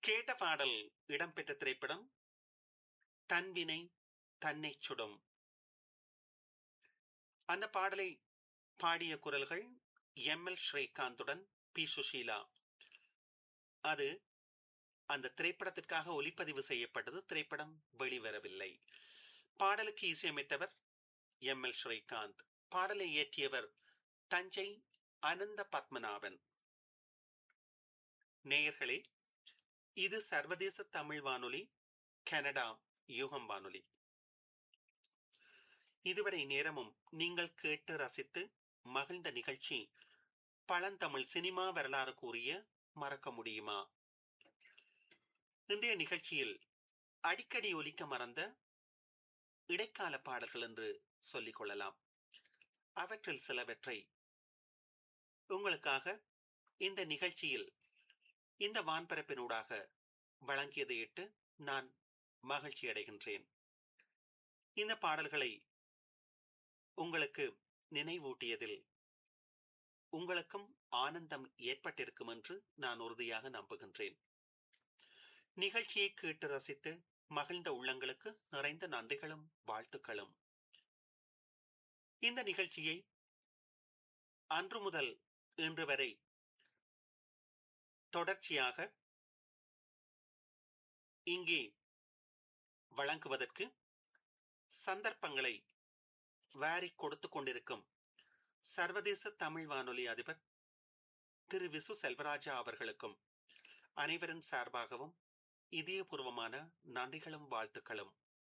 கேட்ட பாடல் இடம்பெற்ற திரைப்படம் தன்வினை தன்னைச் சுடும். அந்த பாடலை பாடிய குரல்கள் எம்.எல். ஸ்ரீகாந்துடன் பி. சுஷீலா. அது அந்த திரைப்படத்திற்காக ஒலிப்பதிவு செய்யப்பட்டது. திரைப்படம் வெளிவரவில்லை. பாடலுக்கு இசையமைத்தவர் எம்.எல். ஸ்ரீகாந்த். பாடலை இயற்றியவர் தஞ்சை அனந்த பத்மநாபன். நேயர்களே, இது சர்வதேச தமிழ் வானொலி, கனடா யுகம் வானொலி. இதுவரை நேரமும் நீங்கள் கேட்டு ரசித்து மகிழ்ந்த நிகழ்ச்சி பழந்தமிழ் சினிமா வரலாறு கூறிய மறக்க முடியுமா? இன்றைய நிகழ்ச்சியில் அடிக்கடி ஒலிக்க மறந்த இடைக்கால பாடல்கள் என்று சொல்லிக் கொள்ளலாம். அவற்றில் சிலவற்றை உங்களுக்காக இந்த நிகழ்ச்சியில் இந்த வான்பரப்பினூடாக வழங்கியதை இட்டு நான் மகிழ்ச்சி அடைகின்றேன். இந்த பாடல்களை உங்களுக்கு நினைவூட்டியதில் உங்களுக்கும் ஆனந்தம் ஏற்பட்டிருக்கும் என்று நான் உறுதியாக நம்புகின்றேன். நிகழ்ச்சியை கேட்டு ரசித்து மகிழ்ந்த உள்ளங்களுக்கு நிறைந்த நன்றிகளும் வாழ்த்துக்களும். இந்த நிகழ்ச்சியை அன்று முதல் இன்று வரை தொடர்ச்சியாக இங்கே வழங்குவதற்கு சந்தர்ப்பங்களை வாரிக் கொடுத்துக் கொண்டிருக்கும் சர்வதேச தமிழ் வானொலி அதிபர் திரு விசு செல்வராஜா அவர்களுக்கும் அனைவரின் சார்பாகவும் இதயபூர்வமான நன்றிகளும் வாழ்த்துக்களும்.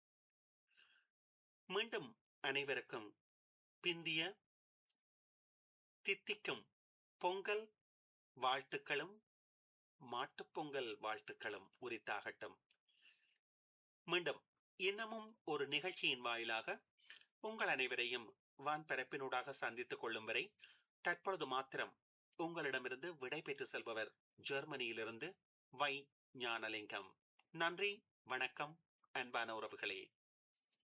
மீண்டும் அனைவருக்கும் பிந்திய தித்திக்கும் பொங்கல் வாழ்த்துக்களும் மாட்டுப்பொங்கல் வாழ்த்துக்களும் உரித்தாகட்டும். மீண்டும் இன்னமும் ஒரு நிகழ்ச்சியின் வாயிலாக உங்கள் அனைவரையும் வான்பரப்பினூடாக சந்தித்துக் கொள்ளும் வரை தற்பொழுது மாத்திரம் உங்களிடமிருந்து விடை பெற்று செல்பவர் ஜெர்மனியிலிருந்து வை ஞானலிங்கம். நன்றி, வணக்கம், அன்பான உறவுகளே.